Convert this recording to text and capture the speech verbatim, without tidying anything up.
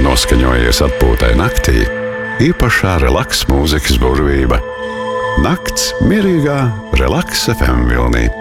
Noskaņojies atpūtai naktī, īpašā relaks mūzikas burvība. Nakts mierīgā Relaks F M vilnī.